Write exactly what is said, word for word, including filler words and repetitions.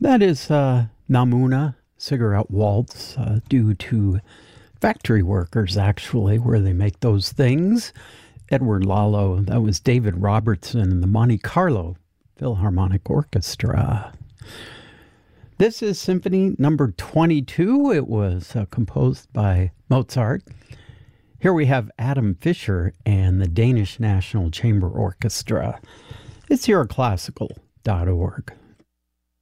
That is uh, Namuna Cigarette Waltz, uh, due to factory workers, actually, where they make those things. Edward Lalo, that was David Robertson and the Monte Carlo Philharmonic Orchestra. This is Symphony number twenty-two. It was uh, composed by Mozart. Here we have Adam Fischer and the Danish National Chamber Orchestra. It's euroclassical dot org.